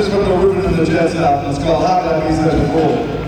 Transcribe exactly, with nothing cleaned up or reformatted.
is from the Reuben and the Jets album. It's called How That Be Such a Fool.